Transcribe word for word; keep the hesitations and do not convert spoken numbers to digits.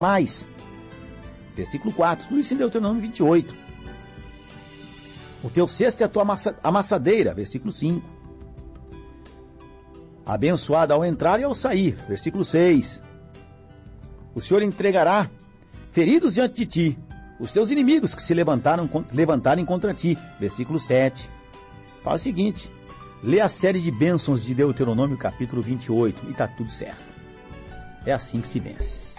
mais. Versículo quatro, tudo isso em Deuteronômio vinte e oito. O teu cesto é a tua amassa, amassadeira, versículo cinco. Abençoado ao entrar e ao sair, versículo seis. O Senhor entregará feridos diante de ti, os teus inimigos que se levantaram, levantarem contra ti, versículo sete. Fala o seguinte, lê a série de bênçãos de Deuteronômio capítulo vinte e oito e está tudo certo. É assim que se vence.